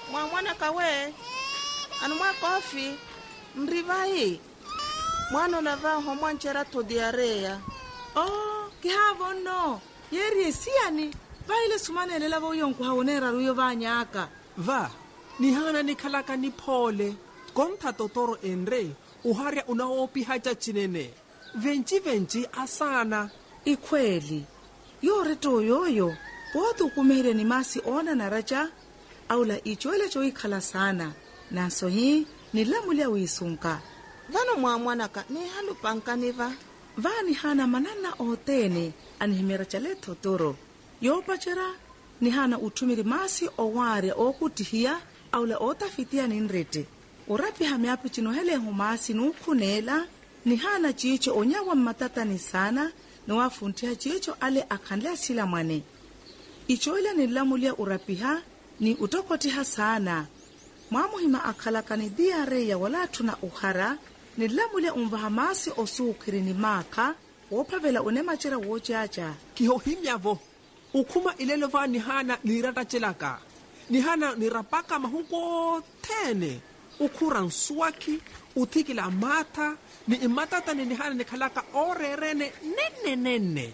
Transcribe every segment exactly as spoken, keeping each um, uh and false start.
mwana kawe anu mwa kofi mrivai mwana unavaho mwanchera to diarea. Oh, kihavo no yeri esiani vaile sumane lela vo yonku haonera ruyo vanyaka va ni hana ni khalaka ni phole kontha totoro enre uharya unaopi haja chinene venchi venchi asana ikweli yore to yoyo botu kumere ni masi ona na raja aula ichoele cho ikhala sana naso hi ni lamulia wisunka vano mwa mwanaka ni halu pankaniva vani hana manana otene anihimera chale totoro yopachera ni hana utumiri masi oware okutihia aula otafitia ninrete urapi hameapi chino hele humasi nukunela ni hana chicho onyawa matata ni sana na wafuntia chicho ale akhandle sila mwane ichoile ni lamulia urapiha ni utokotiha sana mwamuhima akhalakani diare ya wala tuna uhara ni lamulia umvahamasi osukiri ni maka wopavela unemachira wochacha kihohimyavo ukuma ilelo va ni hana nirata chelaka ni hana nirapaka mahuko tene ukura nsuaki uthikila mata ni imatata ni hana ni khalaka orerene nene nene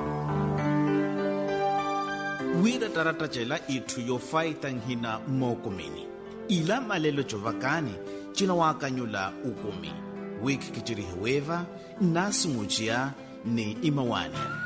wira tarata chela itu yo faitang hina mokomini ila malelo chovakani china wakanyula ukumi wiki kichiri hueva nasi mujia ni imawani